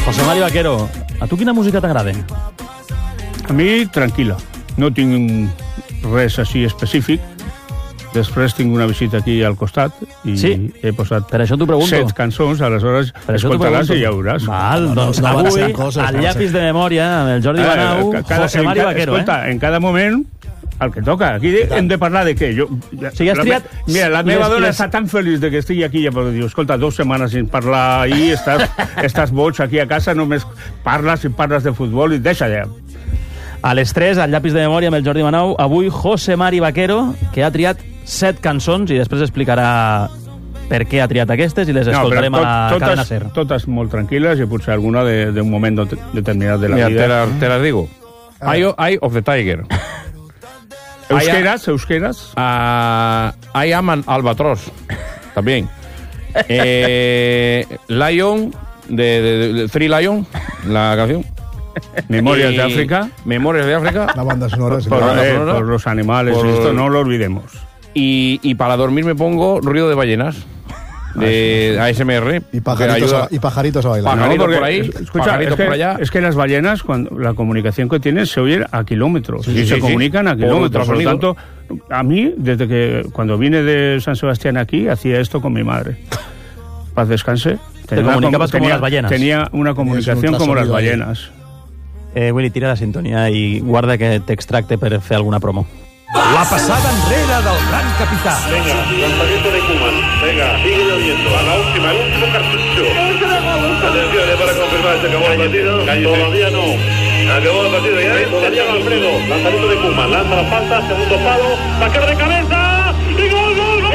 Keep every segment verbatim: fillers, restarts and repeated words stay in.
José Mari Vaquero, a tu quina música t'agrada? A mi, tranquil·la. No tinc res així específic. Després tinc una visita aquí al costat i sí? he posat per això t'ho pregunto. set cançons, aleshores escoltaràs i ja veuràs. Val, doncs no, no, avui, coses, al llapis de memòria, amb el Jordi Banau, eh, cada, José Mari Vaquero. Escolta, eh? en cada moment, el que toca. Aquí hem de parlar de què? Jo, ja, o sigui, has la, triat... Mira, la meva dona està tan feliç de que estigui aquí, ja però diu, escolta, dues setmanes sin parlar ahir, estàs, estàs boig aquí a casa, només parles i parles de futbol i deixa ja. A les tres, al llapis de memòria amb el Jordi Banau, avui José Mari Vaquero, que ha triat set cançons i després explicarà per què ha triat aquestes i les escoltarem no, tot, a la totes, cadena SER. Totes molt tranquil·les i potser alguna d'un de, moment determinat de la Mira, vida. Te, la, te las digo. Ah. Eye, Eye of the Tiger. Euskeras, euskeras. Uh, I am an albatros. También. Eh, Lion, de, de, de Free Lion, la canción. Memorias de África. Memorias de África. La banda sonora. Sí, por, la banda eh, sonora. por los animales, por... esto no lo olvidemos. Y, y para dormir me pongo Ruido de Ballenas, de A S M R. Y pajaritos, a, y pajaritos a bailar. Pajaritos no, porque, por ahí, escucha, pajaritos es que, por allá. Es que las ballenas, cuando la comunicación que tienen, se oye a kilómetros. Sí, y sí, se sí, comunican sí. a kilómetros. Por Por lo tanto, a mí, desde que cuando vine de San Sebastián aquí, hacía esto con mi madre. Paz descanse. Te comunicabas como tenía, las ballenas. Tenía una comunicación como las ballenas. Eh, Willy, tira la sintonia i guarda que t'extracte per fer alguna promo. La passada enrere del gran capità. Venga, lanzamiento de Koeman. Venga, sigue lloviendo. A la última, el último cartucho. Atención, ya para confirmar, se acabó el partido. Todavía no. Acabó el partido ya. Santiago Alfredo. Lanzamiento de Koeman. Lanza la falta, segundo palo. Sacar de cabeza. Y gol, gol, gol.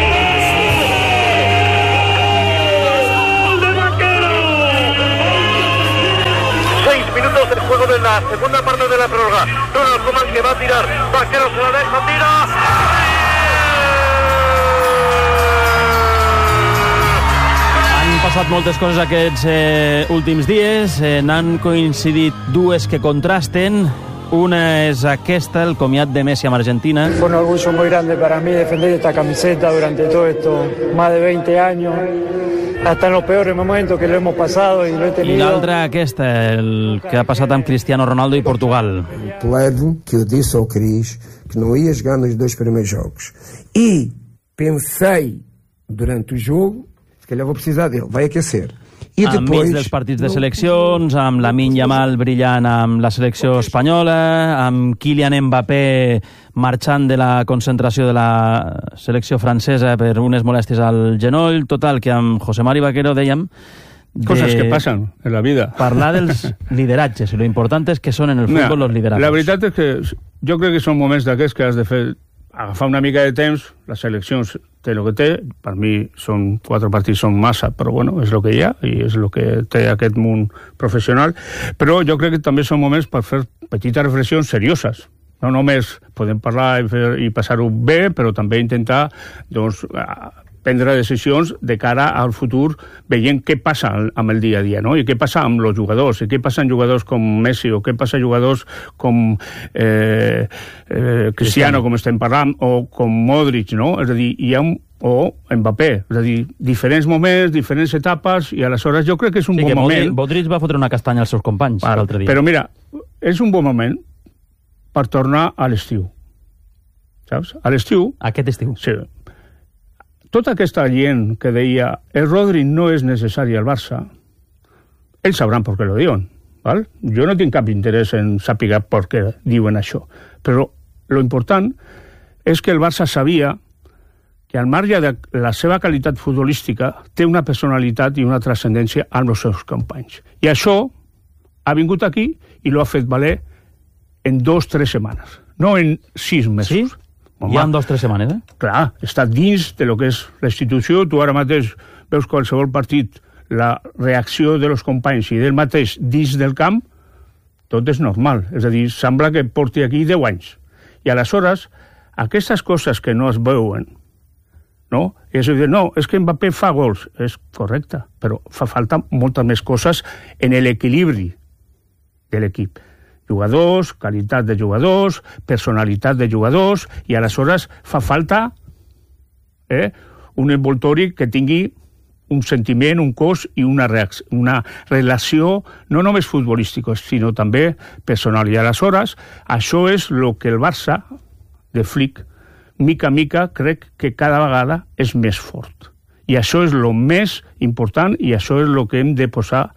Minutos del juego de la segunda parte de la prórroga. Ronald Koeman que va a tirar. Vaquero se la deja, tira. Han passat moltes coses aquests eh, últims dies. Eh, n'han coincidit dues que contrasten. Una es aquesta, el comiat de Messi amb Argentina. Fue un orgullo muy grande para mí defender esta camiseta durante todo esto, más de veinte años, hasta en los peores momentos que lo hemos pasado y lo he tenido. I l'altra aquesta, el que ha passat amb Cristiano Ronaldo i Portugal. Plano que eu disse ao Cris que não ia jogar nos dois primeiros jogos. E pensei durante o jogo, se calhar vou precisar dele, vai aquecer. I enmig depois... dels partits de seleccions, amb Lamine Yamal brillant amb la selecció espanyola, amb Kylian Mbappé marxant de la concentració de la selecció francesa per unes molèsties al genoll. Total, que amb José Mari Vaquero dèiem... Coses que passen en la vida. Parlar dels lideratges, i lo important és que són en el futbol no, los lideratges. La veritat és que jo crec que són moments d'aquests que has de fer, agafar una mica de temps. Les seleccions té el que té, per mi són quatre partits són massa, però bueno, és el que hi ha i és el que té aquest món professional, però jo crec que també són moments per fer petites reflexions serioses. No només podem parlar i, fer, i passar-ho bé, però també intentar doncs, prendre decisions de cara al futur, veient què passa amb el dia a dia, no? I què passa amb els jugadors, i què passa amb jugadors com Messi, o què passa amb jugadors com eh, eh, Cristiano, com estem parlant, o com Modric, no? És a dir, hi ha un o Mbappé, és a dir, diferents moments, diferents etapes, i aleshores jo crec que és un sí, bon moment... Modric va fotre una castanya als seus companys l'altre dia. Però mira, és un bon moment per tornar a l'estiu. Saps? A l'estiu... Aquest estiu? Sí. Tota aquesta gent que deia el Rodri no és necessari al Barça, ells sabran per què lo diuen, val? Jo no tinc cap interès en saber per què diuen això, però lo important és que el Barça sabia que al marge de la seva qualitat futbolística té una personalitat i una transcendència amb els seus companys. I això ha vingut aquí i lo ha fet valer en dos o tres setmanes, no en sis mesos. Sí? Ja en dos o tres setmanes, eh? Clar, està dins de lo que és la institució. Tu ara mateix veus qualsevol partit, la reacció de los companys i del mateix dins del camp, tot és normal. És a dir, sembla que porti aquí deu anys. I aleshores, aquestes coses que no es veuen, no? És a dir, no, és que Mbappé fa gols. És correcte, però fa falta moltes més coses en l'equilibri de l'equip. Jugadors, qualitat de jugadors, personalitat de jugadors, i aleshores fa falta eh, un envoltori que tingui un sentiment, un cos i una, reacció, una relació no només futbolística, sinó també personal. I aleshores, això és el que el Barça, de Flick, mica a mica, crec que cada vegada és més fort. I això és el més important i això és el que hem de posar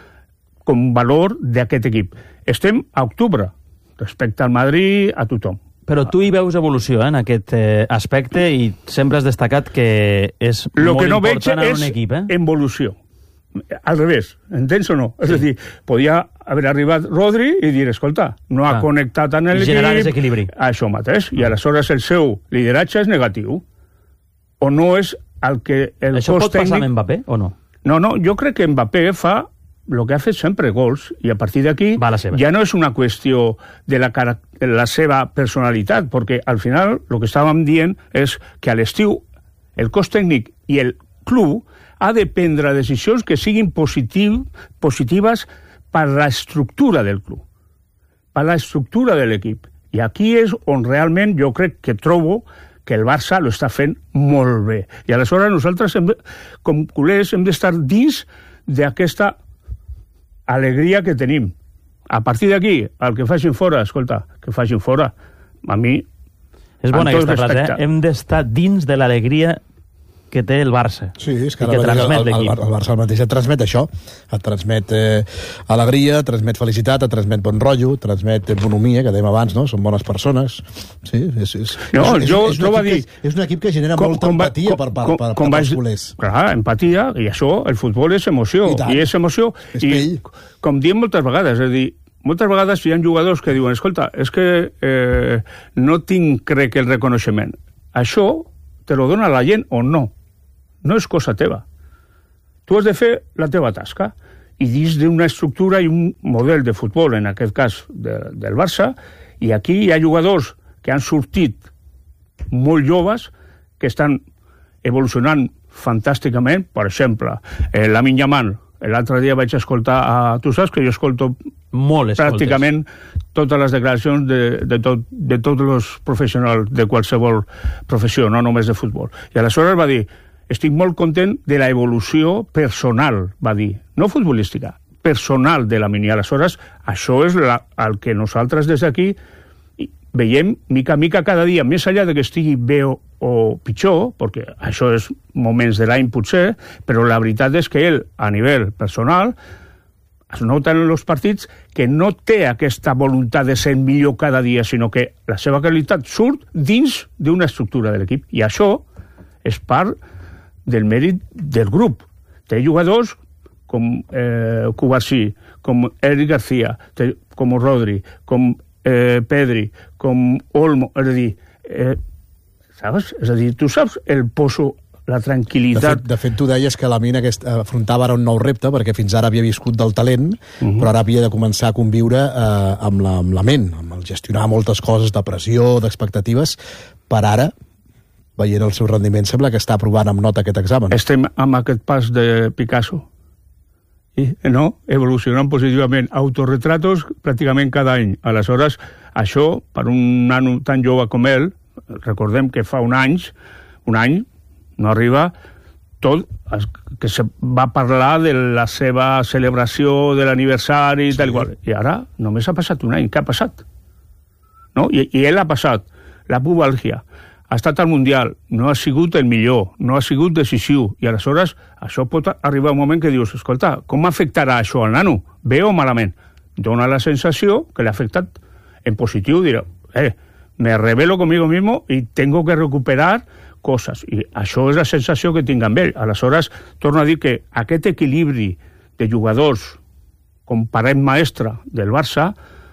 com valor d'aquest equip. Estem a octubre, respecte al Madrid, a tothom. Però tu hi veus evolució eh, en aquest eh, aspecte i sempre has destacat que és lo molt que no important veig en un és equip. Eh? evolució. Al revés, entens o no? Sí. És a dir, podia haver arribat Rodri i dir, escolta, no ha ah. connectat en l'equip... Generar desequilibri. Això mateix, i aleshores el seu lideratge és negatiu. O no és el que... El Això pot tècnic... passar amb Mbappé o no? No, no, jo crec que Mbappé fa el que ha fet sempre, gols, i a partir d'aquí ja no és una qüestió de la, cara, de la seva personalitat, perquè al final el que estàvem dient és que a l'estiu el cos tècnic i el club ha de prendre decisions que siguin positiu, positives per a l'estructura del club, per a l'estructura de l'equip. I aquí és on realment jo crec que trobo que el Barça lo està fent molt bé. I aleshores nosaltres, hem, com culers, hem d'estar dins d'aquesta alegria que tenim. A partir d'aquí, el que facin fora, escolta, que facin fora, a mi... És bona aquesta frase, eh? Hem d'estar dins de l'alegria que té el Barça. Sí, és que, que transmet el, el, el Barça el mateix et transmet això, et transmet eh, alegria, et transmet felicitat, et transmet bon rotllo, et transmet bonomia, que dèiem abans, no? Són bones persones. Sí, és, és, no, és, jo, és, jo va dir... Que, és un equip que genera com, molta com, empatia com, per, per, per, com, per vaig, els culers. Clar, empatia, i això, el futbol és emoció, i, i és emoció. És i, pell. Com diem moltes vegades, és a dir, moltes vegades hi ha jugadors que diuen, escolta, és que eh, no tinc, crec, el reconeixement. Això te lo dona la gent o no. No és cosa teva. Tu has de fer la teva tasca i dins d'una estructura i un model de futbol, en aquest cas de, del Barça, i aquí hi ha jugadors que han sortit molt joves, que estan evolucionant fantàsticament. Per exemple, eh, Lamine Yamal. L'altre dia vaig escoltar, a, tu saps que jo escolto molt pràcticament totes les declaracions de, de, tot, de tots els professionals de qualsevol professió, no només de futbol. I aleshores va dir, estic molt content de la evolució personal, va dir, no futbolística, personal de la Lamine. Aleshores, això és la, el que nosaltres des d'aquí veiem mica a mica cada dia, més enllà de que estigui bé o, o pitjor, perquè això és moments de l'any potser, però la veritat és que ell, a nivell personal, es nota en els partits que no té aquesta voluntat de ser millor cada dia, sinó que la seva qualitat surt dins d'una estructura de l'equip. I això és part del mèrit del grup. Té jugadors com eh, Cubarsí, com Eric García, té, com Rodri, com eh, Pedri, com Olmo, és a dir, eh, saps? És a dir, tu saps el poso, la tranquil·litat... De fet, de fet tu deies que la Mina aquest, afrontava ara un nou repte, perquè fins ara havia viscut del talent, uh-huh. però ara havia de començar a conviure eh, amb, la, amb la ment, amb el gestionar moltes coses de pressió, d'expectatives. Per ara, veient el seu rendiment, sembla que està aprovant amb nota aquest examen. Estem amb aquest pas de Picasso. I, no? Evolucionant positivament. Autorretratos pràcticament cada any. Aleshores, això, per un nano tan jove com ell, recordem que fa un any, un any, no arriba, tot que se va parlar de la seva celebració de l'aniversari i sí. tal qual. I ara només ha passat un any. Què ha passat? No? I, i ell ha passat la pubalgia, ha estat al Mundial, no ha sigut el millor, no ha sigut decisiu, i aleshores això pot arribar un moment que dius, escolta, com afectarà això al nano? Bé o malament? Dona la sensació que l'ha afectat en positiu, dirà, eh, me rebelo conmigo mismo i tengo que recuperar coses, i això és la sensació que tinc amb ell. Aleshores, torno a dir que aquest equilibri de jugadors com paret mestra del Barça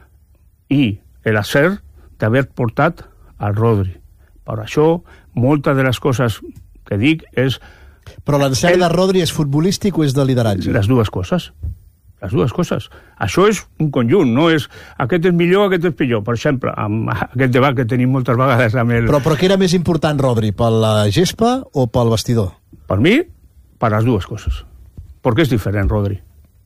i l'acert d'haver portat al Rodri. Per això, moltes de les coses que dic és... Però l'encert de Rodri és futbolístic o és de lideratge? Les dues coses. Les dues coses. Això és un conjunt, no és aquest és millor, aquest és pitjor. Per exemple, amb aquest debat que tenim moltes vegades amb el... Però, però què era més important, Rodri? Per la gespa o pel vestidor? Per mi, per les dues coses. Perquè és diferent, Rodri.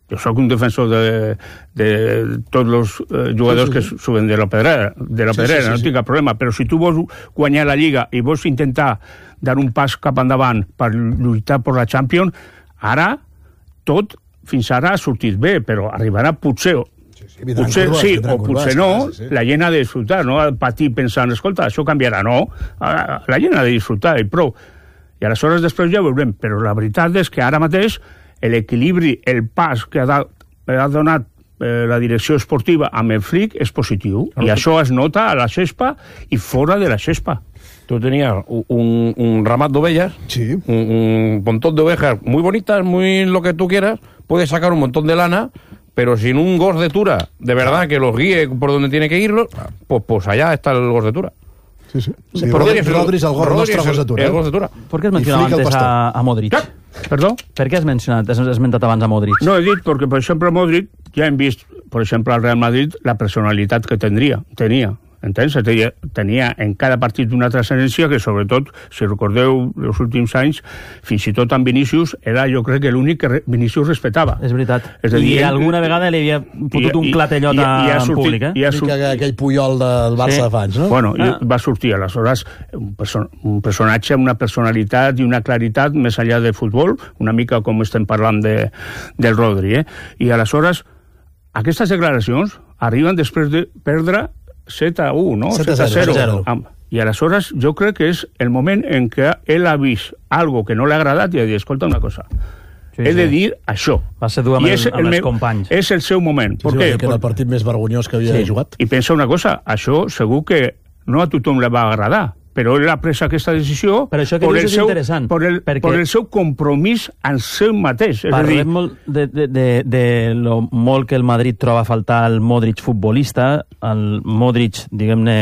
Jo sóc un defensor de, de tots els eh, jugadors sí, sí, sí. que suben de la pedrera, de la pedrera sí, sí, sí, no tinc sí. cap problema, però si tu vols guanyar la Lliga i vols intentar dar un pas cap endavant per lluitar per la Champions, ara tot fins ara ha sortit bé, però arribarà potser, sí, sí, potser curvas, sí o potser no, sí, sí. la gent ha de disfrutar, no patir pensant, escolta, això canviarà, no, la gent ha de disfrutar i prou, i aleshores després ja ho veurem, però la veritat és que ara mateix l'equilibri, el pas que ha, da, ha donat eh, la direcció esportiva amb el Flick és positiu, i això es nota a la xespa i fora de la xespa. Tú tenías un, un ramat de ovejas, sí. un, un montón de ovejas muy bonitas, muy lo que tú quieras, puedes sacar un montón de lana, pero sin un gos de tura, de verdad, que los guíe por donde tiene que irlo, pues, pues allá está el gos de tura. Sí, sí. sí Rodri és el, el, el nostre gos de tura. El gos de tura. ¿Por qué has mencionado antes a, a Modric? ¿Qué? ¿Perdón? Per què has mencionat, has esmentat abans a Modric? No, he dit perquè, per exemple, Modric, ja hem vist, per exemple, al Real Madrid, la personalitat que tindria, tenia. Entens? Tenia, tenia en cada partit una transcendència que, sobretot, si recordeu els últims anys, fins i tot amb Vinícius, era, jo crec, que l'únic que Vinícius respectava. És veritat. És dir, I ell, alguna vegada li havia fotut i, un clatellot i, i, i en sortit, públic, eh? I ha sortit, aquell, aquell Puyol del Barça sí. de fa anys, no? Bueno, ah. va sortir, aleshores, un, person un personatge amb una personalitat i una claritat més enllà del futbol, una mica com estem parlant de, del Rodri, eh? I aleshores, aquestes declaracions arriben després de perdre set a u, no? set a zero. I aleshores jo crec que és el moment en què ell ha vist algo que no li ha agradat i ha dit, escolta una cosa, sí, he de dir sí. això. Va ser dur amb, el, amb els meu, companys. És el seu moment. Sí, sí, que era el partit més vergonyós que havia sí. jugat. I pensa una cosa, això segur que no a tothom li va agradar, però ell ha pres aquesta decisió però això que per, dius el és seu, interessant, per, el, per el seu compromís en seu mateix. És Parlem dir, molt de, de, de, de lo molt que el Madrid troba a faltar el Modric futbolista, el Modric, diguem-ne,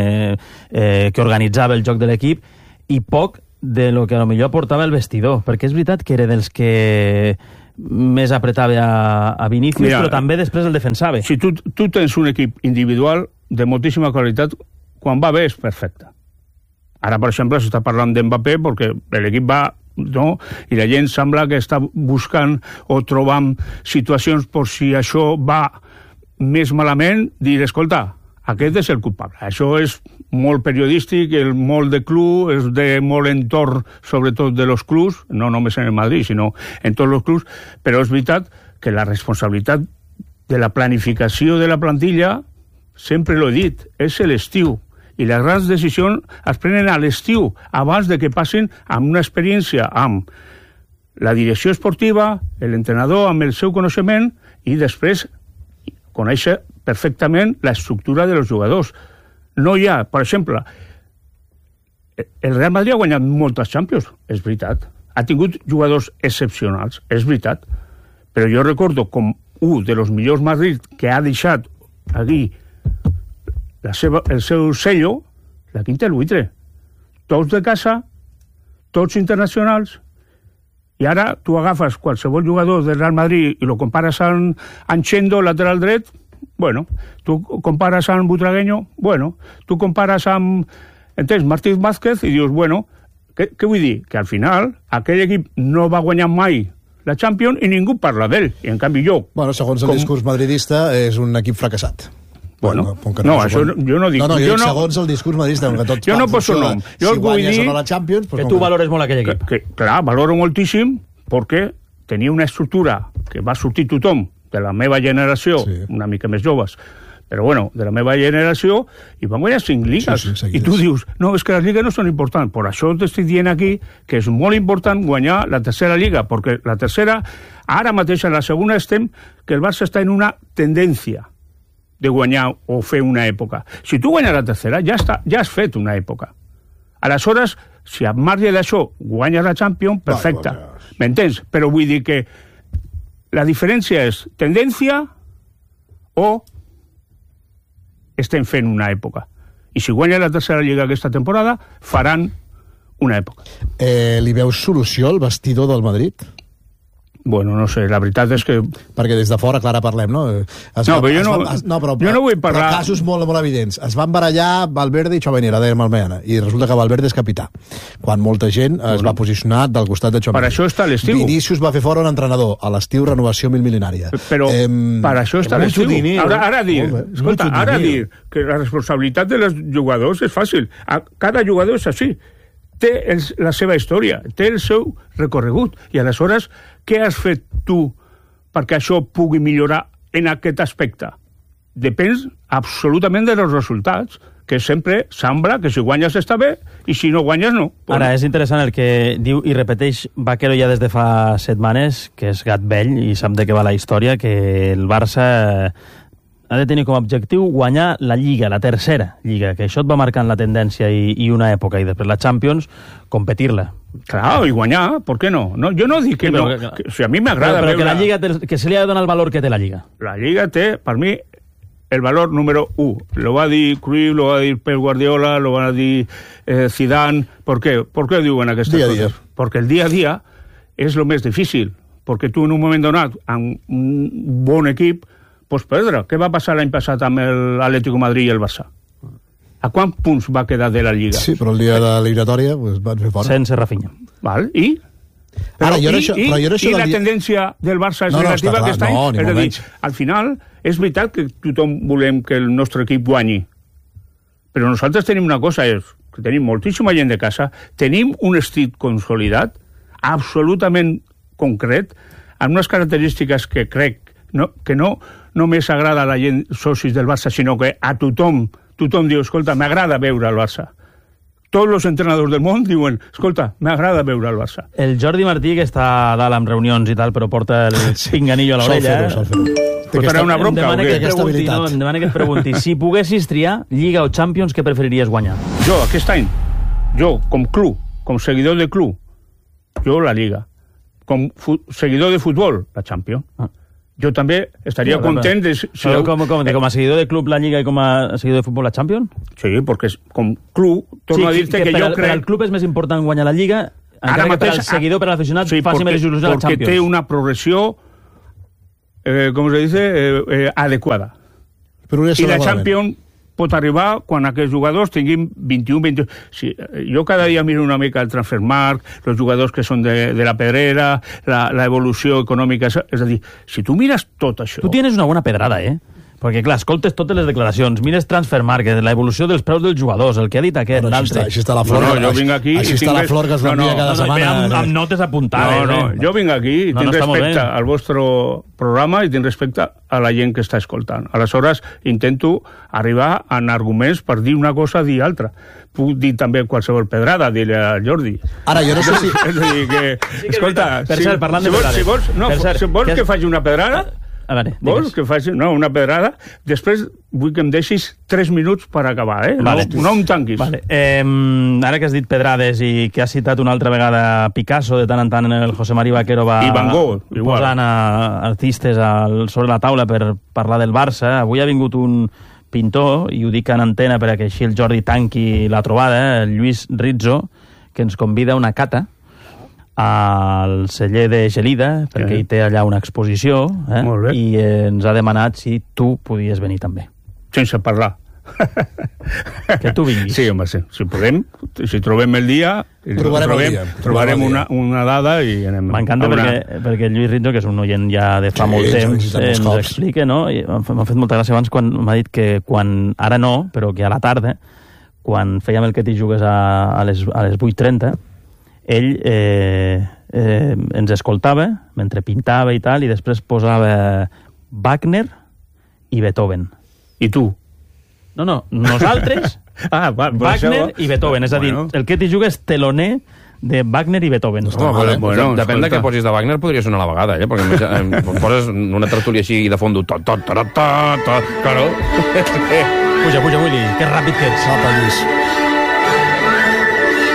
eh, que organitzava el joc de l'equip, i poc de lo que a lo millor portava el vestidor, perquè és veritat que era dels que més apretava a, a Vinícius, Mira, però també després el defensava. Si tu, tu tens un equip individual de moltíssima qualitat, quan va bé és perfecte. Ara, per exemple, s'està parlant d'Mbappé perquè l'equip va, no? I la gent sembla que està buscant o trobant situacions per si això va més malament, dir, escolta, aquest és el culpable. Això és molt periodístic, el molt de club, és de molt entorn, sobretot de los clubs, no només en el Madrid, sinó en tots els clubs, però és veritat que la responsabilitat de la planificació de la plantilla, sempre l'he dit, és l'estiu. I les grans decisions es prenen a l'estiu, abans de que passin amb una experiència amb la direcció esportiva, l'entrenador amb el seu coneixement i després conèixer perfectament l'estructura dels jugadors. No hi ha, per exemple, el Real Madrid ha guanyat moltes Champions, és veritat. Ha tingut jugadors excepcionals, és veritat. Però jo recordo com un dels millors Madrid que ha deixat aquí La seva, el seu sello, la quinta del buitre. Tots de casa, tots internacionals, i ara tu agafes qualsevol jugador del Real Madrid i lo compares amb Anchendo, lateral dret, bueno, tu compares amb Butragueño, bueno, tu compares amb, entens, Martí Vázquez, i dius, bueno, què, què vull dir? Que al final aquell equip no va guanyar mai la Champions i ningú parla d'ell, i en canvi jo... Bueno, segons el com... discurs madridista, és un equip fracassat. Bueno, no, no això no, jo no dic... No, no, jo no, segons el discurs madridista, que tots jo no poso nom. Jo si vull dir a la Champions, pues que tu valores molt aquell equip. Que, que, clar, valoro moltíssim perquè tenia una estructura que va sortir tothom de la meva generació, sí. una mica més joves, però bueno, de la meva generació, i van guanyar cinc lligues. Sí, sí, I tu dius, no, és que les lligues no són importants. Per això t'estic dient aquí que és molt important guanyar la tercera lliga, perquè la tercera, ara mateix en la segona estem, que el Barça està en una tendència de guanyar o fer una època. Si tu guanyes la tercera, ja, està, ja has fet una època. Aleshores, si a marge d'això guanyes la Champions, perfecte. M'entens? Però vull dir que la diferència és tendència o estem fent una època. I si guanyes la tercera lliga aquesta temporada, faran una època. Eh, li veus solució al vestidor del Madrid? Bueno, no sé, la veritat és que... Perquè des de fora, clar, parlem, no? Es no, va, però jo no, va, es, no, però, jo no vull parlar... Però casos molt, molt evidents. Es van barallar Valverde i Tchouaméni, de Malmeana, i resulta que Valverde és capità. Quan molta gent bueno, es va posicionar del costat de Tchouaméni. Per això està l'estiu. Vinícius va fer fora un entrenador. A l'estiu, renovació mil milionària. Però eh, per això està l'estiu. Ara, ara dir, escolta, ara dir que la responsabilitat dels jugadors és fàcil. Cada jugador és així. Té el, la seva història, té el seu recorregut. I aleshores, què has fet tu perquè això pugui millorar en aquest aspecte? Depèn absolutament dels resultats, que sempre sembla que si guanyes està bé i si no guanyes no. Ara, és interessant el que diu i repeteix Vaquero ja des de fa setmanes, que és gat vell i sap de què va la història, que el Barça ha de tenir com a objectiu guanyar la Lliga, la tercera Lliga, que això et va marcant la tendència i, i una època, i després la Champions, competir-la. Clar, i guanyar, per què no? no jo no dic que sí, no, que, que, o sigui, a mi m'agrada veure... Però que la Lliga, té, que se li ha de donar el valor que té la Lliga. La Lliga té, per mi, el valor número u. Lo va dir Cruyff, lo va dir Pep Guardiola, lo va dir eh, Zidane. ¿Por qué? ¿Por qué diuen aquestes día coses? Día. Porque el día a día és lo més difícil. Perquè tu en un moment donat, amb un bon equip, pots perdre. Què va passar l'any passat amb l'Atlético de Madrid i el Barça? A quants punts va quedar de la Lliga? Sí, però el dia de l'eliminatòria pues, van fer fora. Sense Rafinha. Val, i? Però, Ara, jo i, això, i, però jo això i la dia... tendència del Barça és no, no, negativa aquest any? No, ni és a dir, menys. al final, és veritat que tothom volem que el nostre equip guanyi, però nosaltres tenim una cosa, és que tenim moltíssima gent de casa, tenim un estil consolidat, absolutament concret, amb unes característiques que crec no, que no només agrada a la gent socis del Barça, sinó que a tothom, tothom diu, escolta, m'agrada veure el Barça. Tots els entrenadors del món diuen, escolta, m'agrada veure el Barça. El Jordi Martí, que està a dalt amb reunions i tal, però porta el pinganillo a l'orella. Sol fer-ho, sol fer-ho. Pues farà una bronca, o què? Aquesta Pregunti, no, em demana que et pregunti, si poguessis triar Lliga o Champions, què preferiries guanyar? Jo, aquest any, jo, com club, com seguidor de club, jo la Lliga. Com seguidor de futbol, la Champions. Ah. Jo també estaria no, content de... Si però com, com, de, com a seguidor de club la Lliga i com a seguidor de futbol la Champions? Sí, perquè com club, torno sí, a dir-te que, que, que jo per crec... Per al club és més important guanyar la Lliga, encara que mateix, per al seguidor, per a l'aficionat, sí, faci més il·lusió la Champions. Perquè té una progressió, eh, com se dice, eh, eh, adequada. I la Champions pot arribar quan aquests jugadors tinguin vint-i-un, vint-i-un... Sí, jo cada dia miro una mica el Transfermarkt, els jugadors que són de, de la Pedrera, la, la evolució econòmica... És a dir, si tu mires tot això... Tu tienes una bona pedrada, eh? Perquè, clar, escoltes totes les declaracions, mires Transfermarkt, l'evolució dels preus dels jugadors, el que ha dit aquest, bueno, l'altre... Així està la flor, no, no, jo vinc aquí... Així està la flor que es no, l'envia no, cada no, setmana. Amb, amb notes apuntades. No, no, eh? jo vinc aquí i no, tinc no, respecte al vostre programa i tinc respecte a la gent que està escoltant. Aleshores, intento arribar en arguments per dir una cosa, dir altra. Puc dir també qualsevol pedrada, dir-li a Jordi. Ara, jo no sé si... És a dir, que... Sí que escolta, per si, cert, parlant si de vols, pedrades... si vols, no, cert, si vols que, que faci una pedrada... A veure, vols que faci no, una pedrada? Després vull que em deixis tres minuts per acabar, eh? Vale. No, no em tanquis. Vale. Eh, ara que has dit pedrades i que has citat una altra vegada Picasso, de tant en tant el José María Vaquero va I Van Gogh, igual. posant a artistes al, sobre la taula per parlar del Barça. Avui ha vingut un pintor, i ho dic en antena per a que així el Jordi tanqui la trobada, eh? el Lluís Rizzo, que ens convida a una cata al celler de Gelida, perquè hi té allà una exposició, eh? i eh, ens ha demanat si tu podies venir també. Sense parlar. Que tu vinguis. Sí, home, sí. Si podem, si trobem el dia, trobarem, trobem, el dia. trobarem una, una dada i anem... M'encanta una... perquè, perquè el Lluís Rizzo, que és un oient ja de fa sí, molt temps, ens cops. explica, no? I m'ha fet molta gràcia abans quan m'ha dit que quan, ara no, però que a la tarda, quan fèiem el que t'hi jugues a, a les, a les vuit trenta, ell eh, eh, ens escoltava mentre pintava i tal, i després posava Wagner i Beethoven. I tu? No, no, nosaltres, ah, va, Wagner això... i Beethoven. És a dir, bueno. el que t'hi jugues teloner de Wagner i Beethoven. No, no, mal, eh? bueno, depèn de què posis de Wagner, podria sonar a la vegada, eh? Perquè eh, poses una tertúlia així de fondo, tot, tot, tot, tot, tot, claro. Puja, puja, Willy, que ràpid que ets. Sapa, Lluís.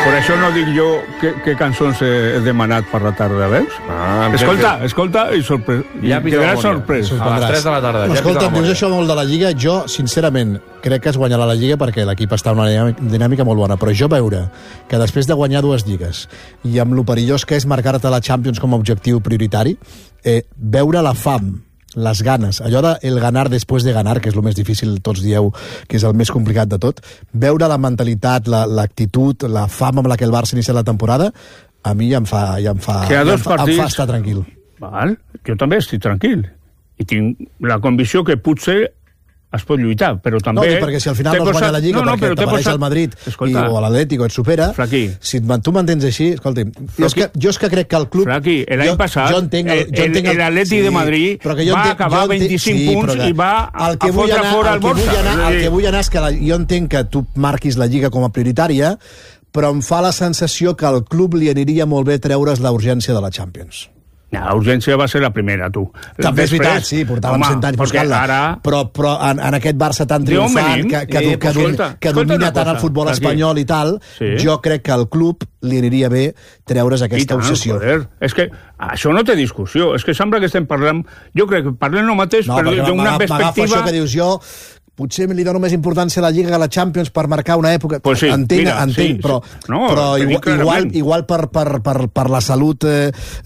Per això no dic jo que, que cançons he demanat per la tarda, veus? Ah, escolta, que... escolta i sorpre... Ja quedaràs sorprès. A les tres de la tarda. Però, ja escolta, em dius això molt de la Lliga. Jo, sincerament, crec que es guanyarà la Lliga perquè l'equip està en una dinàmica molt bona. Però jo veure que després de guanyar dues lligues i amb lo perillós que és marcar-te la Champions com a objectiu prioritari, eh, veure la fam, les ganes, allò de el ganar després de ganar, que és el més difícil, tots dieu que és el més complicat de tot, veure la mentalitat, l'actitud, la, la fam amb la que el Barça inicia la temporada, a mi ja em fa, ja em fa, ja em fa, partits... em fa estar tranquil. Val? Jo també estic tranquil. I tinc la convicció que potser es pot lluitar, però també... No, perquè si al final no es guanya posat... la Lliga no, no, perquè t'apareix posat... el Madrid escolta, i, o l'Atlético et supera, Flaqui. Si tu mantens així, escolta, jo és, que, jo és que crec que el club... Flaqui, l'any passat, jo entenc, el, jo entenc el, l'Atleti sí, de Madrid va entenc, acabar vint-i-cinc sí, punts i va el que a fotre anar, fora el, el Borja. Anar, el que vull anar és que la, jo entenc que tu marquis la Lliga com a prioritària, però em fa la sensació que al club li aniria molt bé treure's la urgència de la Champions. La urgència va ser la primera, tu. També és veritat, sí, portàvem cent anys buscant-la. Ara... Però, però en, en aquest Barça tan triomfant, que, que, eh, que, escolta, que domina tant el futbol espanyol i tal, sí. Jo crec que al club li aniria bé treure's aquesta tant, obsessió. Joder. És que això no té discussió. És que sembla que estem parlant... Jo crec que parlem el mateix, no, però d'una perspectiva... M'agafa això que dius jo... Potser li dono més importància a la Lliga que a la Champions per marcar una època. Pues sí, entenc, mira, entenc, sí, però, no, però igual, igual, igual per, per, per, per la salut eh,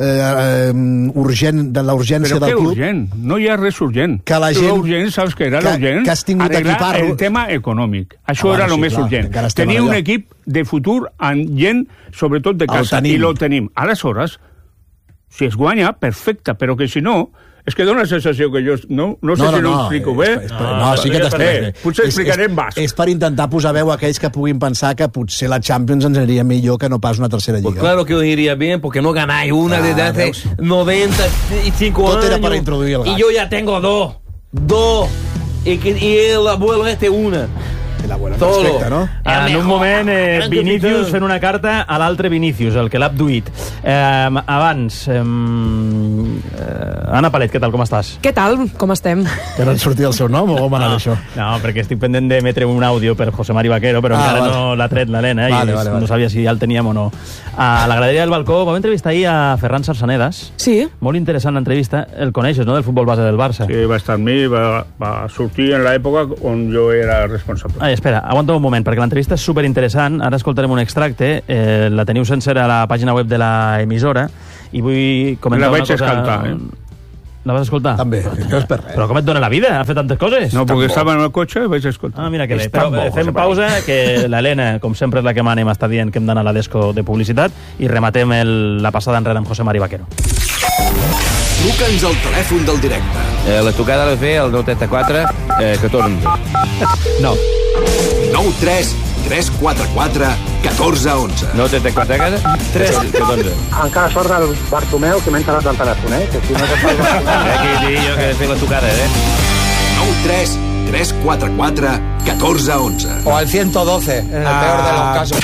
eh, urgent, de la urgència però del club... Però què urgent? No hi ha res urgent. Que la gent... Urgent, saps què era que, l'urgent? Que has tingut arreglar equipar-lo. El tema econòmic. Això ah, era bueno, el sí, més clar, urgent. Tenir un equip de futur amb gent, sobretot de casa, i lo tenim. Aleshores, si es guanya, perfecte, però que si no... És que dona la sensació que jo... No, no sé no, no, si no, no explico bé. És, és, no, no, sí que t'expliques bé. Potser explicaré en basc. És per intentar posar veu a aquells que puguin pensar que potser la Champions ens aniria millor que no pas una tercera lliga. Pues claro que os iría bien, porque no ganáis una ah, desde hace veus? noventa y cinco Tot años. era para introduir el gas. Y yo ya tengo dos. Dos. Y, que, y el abuelo este una. La buena respecte, no? En un moment, eh, Vinícius fent una carta a l'altre Vinícius, el que l'ha abduït. Eh, abans, eh, Anna Palet, què tal, com estàs? Què tal, com estem? Que no et sortia el seu nom o com ha anat no, això? No, perquè estic pendent d'emetre un àudio per José Mari Vaquero, però ah, encara vale. no l'ha tret l'Helena, vale, i vale, no vale. sabia si ja el teníem o no. A la graderia del balcó vam entrevistar ahir a Ferran Sarsanedas. Sí. Molt interessant l'entrevista. El coneixes, no?, del futbol base del Barça. Sí, va estar amb mi, va, va sortir en l'època on jo era responsable. Ai, espera, aguanta un moment, perquè l'entrevista és superinteressant. Ara escoltarem un extracte. Eh, la teniu sencera a la pàgina web de l'emissora i vull comentar una cosa... La vaig escoltar, eh? La vas escoltar? També, no és per res. Però com et dona la vida a fer tantes coses? No, perquè estava en el cotxe i vaig escoltar. Ah, mira que bé. Però bo, fem pausa, que l'Helena, com sempre és la que mana i m'està dient que hem d'anar a la desco de publicitat, i rematem el, la passada enrere amb José Mari Vaquero. Truca'ns al telèfon del directe. Eh, la tocada l'ha de fer el nou trenta quatre eh, catorze. No. nou tres tres quatre quatre catorze onze. nou trenta quatre tres catorze. Encara sort del Bartomeu, que m'ha enterat del telèfon, eh? Que si no se fa el Bartomeu... Eh, que dic jo que he de fer la tocada, eh? nou tres tres quatre quatre catorze onze. O al ciento doce, en el ah. peor de los casos.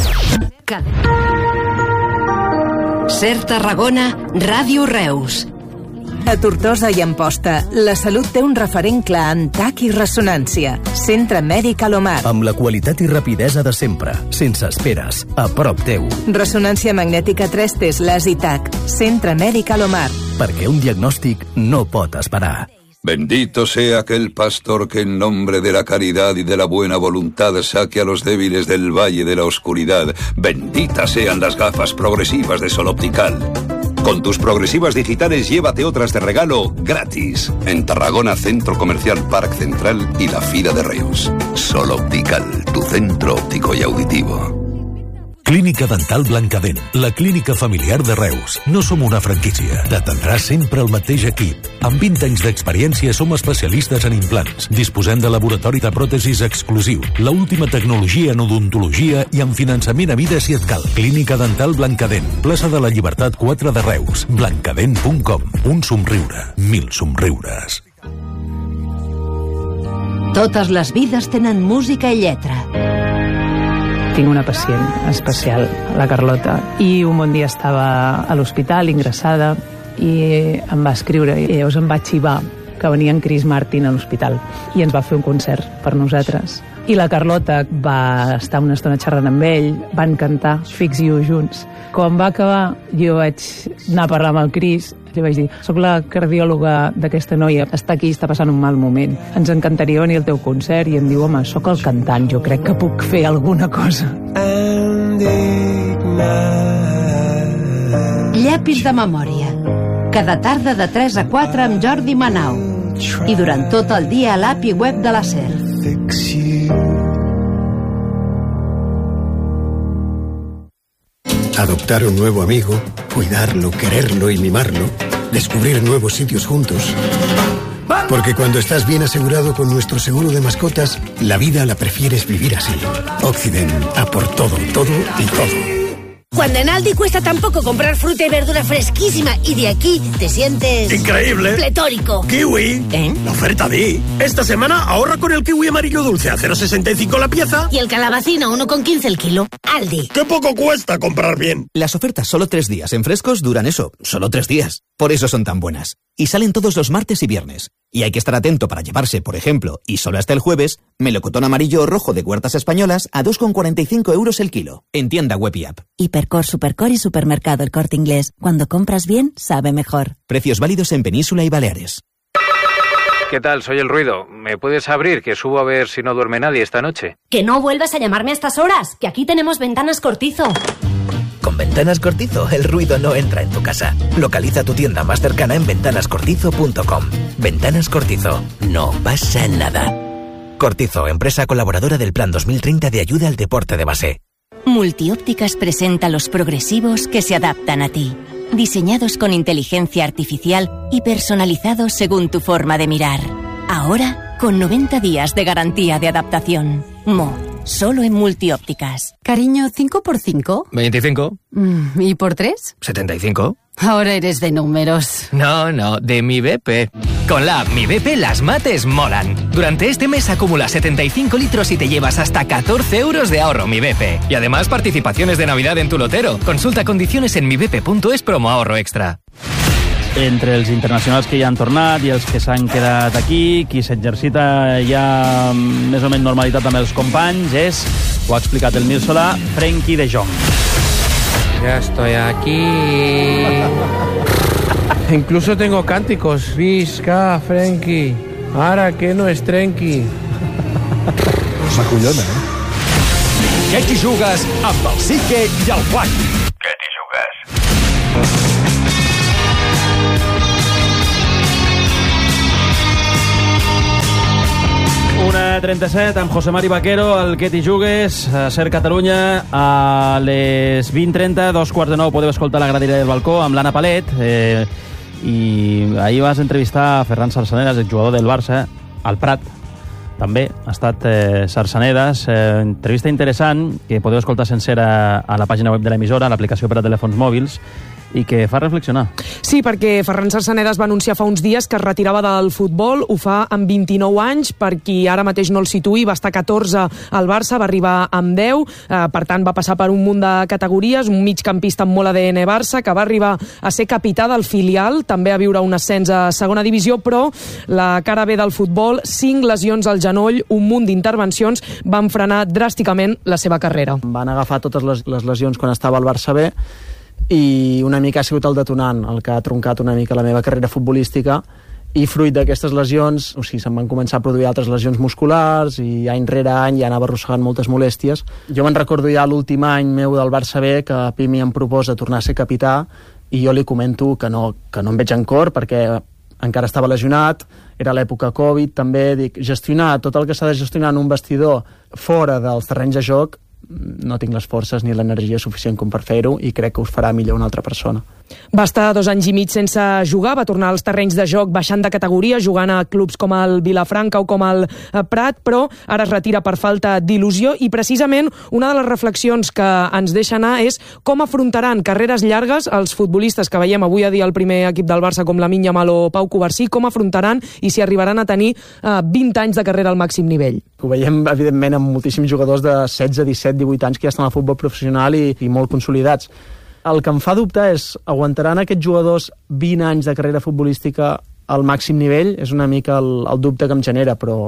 Ser Tarragona, Ràdio Reus. A Tortosa i Amposta, la salut té un referent clar en tac i ressonància. Centre Mèdic Alomar. Amb la qualitat i rapidesa de sempre, sense esperes, a prop teu. Resonància magnètica tres T S i tac. Centre Mèdic Alomar. Perquè un diagnòstic no pot esperar. Bendito sea aquel pastor que en nombre de la caridad y de la buena voluntad saque a los débiles del valle de la oscuridad. Benditas sean las gafas progresivas de Sol Optical. Con tus progresivas digitales llévate otras de regalo gratis. En Tarragona, Centro Comercial Parc Central y la Fira de Reus. Sol Optical, tu centro óptico y auditivo. Clínica Dental Blancadent, la clínica familiar de Reus. No som una franquícia. T'atendrà sempre el mateix equip. Amb vint anys d'experiència som especialistes en implants. Disposem de laboratori de pròtesis exclusiu, la última tecnologia en odontologia i en finançament a mida si et cal. Clínica Dental Blancadent, plaça de la Llibertat quatre de Reus. blancadent punt com. Un somriure, mil somriures. Totes les vides tenen música i lletra. Tinc una pacient especial, la Carlota, i un bon dia estava a l'hospital, ingressada, i em va escriure, i llavors em va xivar que venia en Chris Martin a l'hospital, i ens va fer un concert per nosaltres. I la Carlota va estar una estona xerrant amb ell, van cantar Fix You junts. Quan va acabar, jo vaig anar a parlar amb el Cris, li vaig dir, soc la cardiòloga d'aquesta noia, està aquí, està passant un mal moment. Ens encantaria venir al teu concert. I em diu, home, soc el cantant, jo crec que puc fer alguna cosa. Llapis de memòria. Cada tarda de tres a quatre amb Jordi Manau. I durant tot el dia a l'A P I web de la SER. Adoptar un nuevo amigo, cuidarlo, quererlo y mimarlo, descubrir nuevos sitios juntos. Porque cuando estás bien asegurado con nuestro seguro de mascotas, la vida la prefieres vivir así. Occident, a por todo, todo y todo. Cuando en Aldi cuesta tan poco comprar fruta y verdura fresquísima y de aquí te sientes... ¡increíble! ¡Pletórico! ¡Kiwi! ¿Eh? La oferta Di. Esta semana ahorra con el kiwi amarillo dulce a cero coma sesenta y cinco la pieza. Y el calabacín a uno coma quince el kilo. Aldi. ¡Qué poco cuesta comprar bien! Las ofertas solo tres días en frescos duran eso, solo tres días. Por eso son tan buenas. Y salen todos los martes y viernes. Y hay que estar atento para llevarse, por ejemplo, y solo hasta el jueves, melocotón amarillo o rojo de Huertas Españolas a dos con cuarenta y cinco euros el kilo. En tienda web y app. Hipercor, Supercor y Supermercado El Corte Inglés. Cuando compras bien, sabe mejor. Precios válidos en Península y Baleares. ¿Qué tal? Soy el Ruido. ¿Me puedes abrir, que subo a ver si no duerme nadie esta noche? Que no vuelvas a llamarme a estas horas, que aquí tenemos Ventanas Cortizo. Con Ventanas Cortizo, el ruido no entra en tu casa. Localiza tu tienda más cercana en ventanas cortizo punto com. Ventanas Cortizo. No pasa nada. Cortizo, empresa colaboradora del Plan dos mil treinta de ayuda al deporte de base. Multiópticas presenta los progresivos que se adaptan a ti. Diseñados con inteligencia artificial y personalizados según tu forma de mirar. Ahora, con noventa días de garantía de adaptación. Mo, solo en Multiópticas. Cariño, ¿cinco por cinco? veinticinco. Mm, ¿Y por tres? setenta y cinco. Ahora eres de números. No, no, de mi B P. Con la app Mi B P las mates molan. Durante este mes acumula setenta y cinco litros y te llevas hasta catorce euros de ahorro Mi B P. Y además participaciones de Navidad en tu lotero. Consulta condiciones en mi b p punto es promo ahorro extra. Entre els internacionals que ja han tornat i els que s'han quedat aquí, qui s'exercita ja més o menys normalitat amb els companys és, ho ha explicat el Mir Solà, Frenkie de Jong. Ya estoy aquí. Incluso tengo cánticos. Visca, Frenkie. Ara que no es trenqui. S'acollona, eh? Què t'hi jugues amb el Sique i el Juan? Què t'hi jugues? una trenta-set amb José Mari Vaquero, el que t'hi jugues, a Ser Catalunya, a les vint trenta, dos quarts de nou, podeu escoltar la graderia del balcó amb l'Anna Palet, eh, i ahir vas entrevistar a Ferran Sarsanedas, el jugador del Barça, al Prat, també ha estat eh, Sarsanedas, eh, entrevista interessant, que podeu escoltar sencera a la pàgina web de l'emissora, a l'aplicació per a telèfons mòbils, i que fa reflexionar. Sí, perquè Ferran Sarsanedas va anunciar fa uns dies que es retirava del futbol, ho fa amb vint-i-nou anys, per qui ara mateix no el situï, va estar catorze al Barça, va arribar amb deu, eh, per tant va passar per un munt de categories, un migcampista amb molt A D N Barça, que va arribar a ser capità del filial, també a viure un ascens a segona divisió, però la cara B del futbol, cinc lesions al genoll, un munt d'intervencions, van frenar dràsticament la seva carrera. Van agafar totes les, les lesions quan estava al Barça B, i una mica ha sigut el detonant, el que ha troncat una mica la meva carrera futbolística, i fruit d'aquestes lesions, o sigui, se'm van començar a produir altres lesions musculars i any rere any ja anava arrossegant moltes molèsties. Jo me'n recordo ja l'últim any meu del Barça B que Pimi em proposa tornar a ser capità i jo li comento que no, que no em veig en cor perquè encara estava lesionat, era l'època Covid, també dic, gestionar tot el que s'ha de gestionar en un vestidor fora dels terrenys de joc, no tinc les forces ni l'energia suficient com per fer-ho i crec que us farà millor una altra persona. Va estar dos anys i mig sense jugar, va tornar als terrenys de joc baixant de categoria, jugant a clubs com el Vilafranca o com el Prat, però ara es retira per falta d'il·lusió i precisament una de les reflexions que ens deixa anar és com afrontaran carreres llargues els futbolistes que veiem avui a dia al primer equip del Barça com Lamine Yamal o Pau Covarsí, com afrontaran i si arribaran a tenir eh, vint anys de carrera al màxim nivell. Ho veiem evidentment amb moltíssims jugadors de setze, disset, divuit anys que ja estan al futbol professional i, i molt consolidats. El que em fa dubtar és, aguantaran aquests jugadors vint anys de carrera futbolística al màxim nivell? És una mica el, el dubte que em genera, però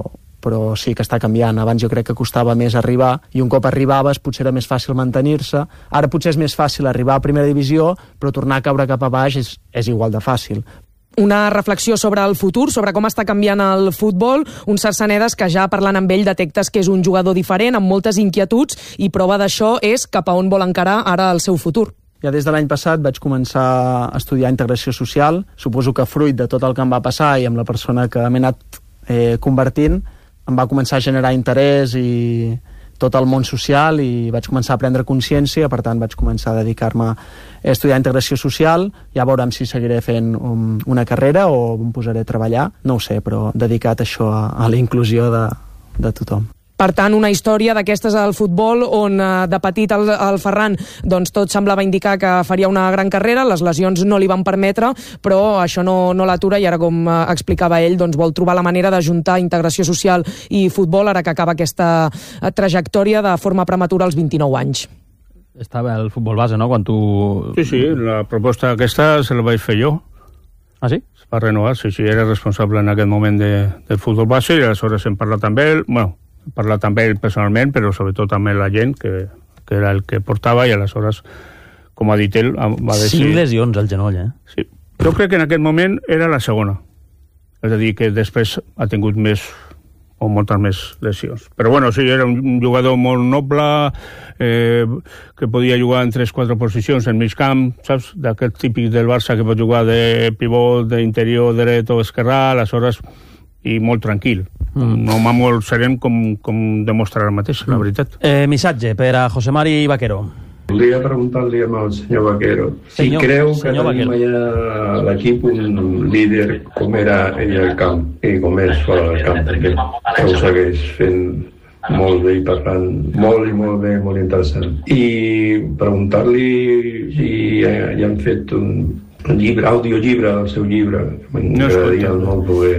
però sí que està canviant. Abans jo crec que costava més arribar, i un cop arribaves potser era més fàcil mantenir-se. Ara potser és més fàcil arribar a primera divisió, però tornar a caure cap a baix és, és igual de fàcil. Una reflexió sobre el futur, sobre com està canviant el futbol. Un Cercenedes que ja parlant amb ell detectes que és un jugador diferent, amb moltes inquietuds, i prova d'això és cap a on vol encarar ara el seu futur. Ja des de l'any passat vaig començar a estudiar integració social. Suposo que fruit de tot el que em va passar i amb la persona que m'he anat eh, convertint, em va començar a generar interès i tot el món social, i vaig començar a prendre consciència. Per tant vaig començar a dedicar-me a estudiar integració social. Ja veurem si seguiré fent un, una carrera o em posaré a treballar, no ho sé, però dedicat a això, a, a la inclusió de, de tothom. Per tant, una història d'aquestes al futbol on de petit el, el Ferran doncs tot semblava indicar que faria una gran carrera, les lesions no li van permetre, però això no, no l'atura, i ara, com explicava ell, doncs vol trobar la manera d'ajuntar integració social i futbol ara que acaba aquesta trajectòria de forma prematura als vint-i-nou anys. Estava el futbol base, no?, quan tu... Sí, sí, la proposta aquesta se la vaig fer jo. Ah, sí? Es va renovar, sí, sí, era responsable en aquest moment de, del futbol base, i aleshores hem parlat amb ell, bueno, parlar també ell personalment, però sobretot també la gent que, que era el que portava, i aleshores, com ha dit ell, va decidir... Cinc lesions al genoll, eh? Sí. Jo crec que en aquest moment era la segona. És a dir, que després ha tingut més o moltes més lesions. Però bueno, sí, era un jugador molt noble, eh, que podia jugar en tres quatre posicions en mig camp, saps? D'aquest típic del Barça que pot jugar de pivot, d'interior, dret o esquerrà, aleshores, i molt tranquil. Mm. Un home molt serem, com, com demostra ara mateix, la veritat. Eh, missatge per a José Mari Vaquero. Volia preguntar-li al senyor Vaquero si senyor, creu que senyor tenim Vaquero. allà a l'equip un líder com era ell al camp i com és fora del camp, perquè que ho segueix fent molt bé i parlant molt i molt bé, molt interessant. I preguntar-li si ja, ja han fet un, un llibre, audiollibre del seu llibre. M'agradaria no molt poder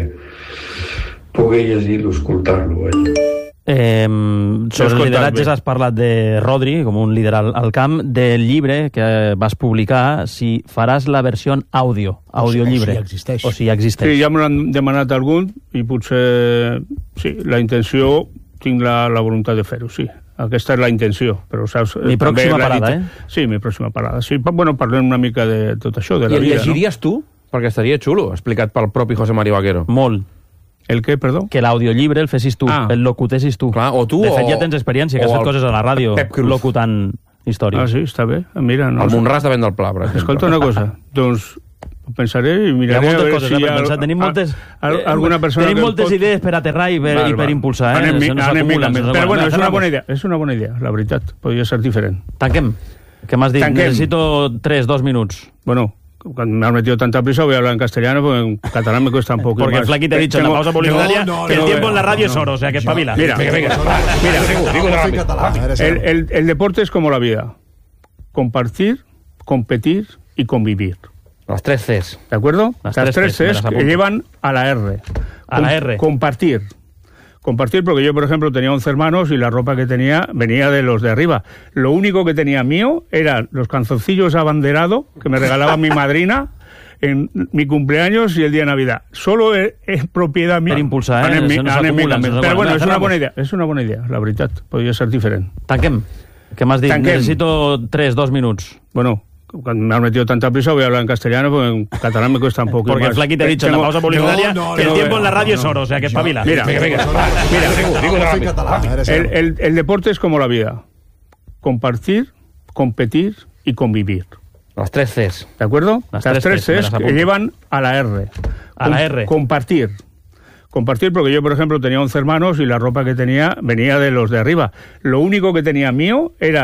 poder llegir-lo, escoltar-lo. Eh? Eh, sobre lideratges has parlat de Rodri com un líder al, al camp, del llibre que vas publicar, si faràs la versió àudio, audiollibre, o si existeix, o si ja existeix. Sí, ja me l'han demanat algun, i potser sí, la intenció, tinc la, la voluntat de fer-ho, sí. Aquesta és la intenció, però saps... Mi pròxima parada, eh? Sí, mi pròxima parada. Sí, bueno, parlem una mica de tot això, de la I vida, el llegiries no? tu? Perquè estaria xulo, explicat pel propi José Mari Vaquero. Molt. El què, perdó? Que l'audiollibre el fessis tu, ah. el locutessis tu. Clar, o tu de fet, o... ja tens experiència, que has fet el... coses a la ràdio, Pep Cruz, locutant històries. Ah, sí, està bé. Mira, no el Monràs de Vent del Pla, per exemple. Escolta una cosa, doncs ho pensaré i miraré... Hi ha moltes a coses, si eh, per ha, pensar. Tenim moltes, a, a, alguna persona tenim que moltes pot... idees per aterrar i per, val, i per val. impulsar, eh? Anem, Se nos anem, acumulen. anem, però bueno, és una bona idea, és una bona idea, la veritat. Podria ser diferent. Tanquem. Que m'has dit, Tanquem. Necesito tres, dos minuts. Bueno, cuando me has metido tanta prisa voy a hablar en castellano, porque en catalán me cuesta un poco porque más. Porque Flaky te ha dicho en la pausa publicitaria no, no, que no, el tiempo no, en la radio no, es oro, o sea que espabila. Mira, venga, venga. mira, digo, digo, el, el, el deporte es como la vida. Compartir, competir y convivir. Las tres Cs. ¿De acuerdo? Las, las tres, tres Cs que llevan a la R. A la R. Compartir. Compartir, porque yo, por ejemplo, tenía once hermanos y la ropa que tenía venía de los de arriba. Lo único que tenía mío eran los calzoncillos abanderado que me regalaba mi madrina en mi cumpleaños y el día de Navidad. Solo es, es propiedad mía. Per impulsar, eh? Mi, no acumulen, Però bueno, és una bona idea, és una bona idea, la veritat. Podria ser diferent. Tanquem. Que m'has dit, Tanquem. necesito tres, dos minuts. Bueno, cuando me has metido tanta prisa voy a hablar en castellano, porque en catalán me cuesta un poco porque más. Porque Flaky te ha dicho en la pausa publicitaria no, no, que el no, tiempo no, en la radio no, es oro, o sea que espabila. Mira, venga, venga. Mira, digo, digo, el, el, el deporte es como la vida. Compartir, competir y convivir. Las tres Cs. ¿De acuerdo? Las, las tres Cs que llevan a la R. A la R. Compartir. Compartir, porque yo, por ejemplo, tenía once hermanos y la ropa que tenía venía de los de arriba. Lo único que tenía mío era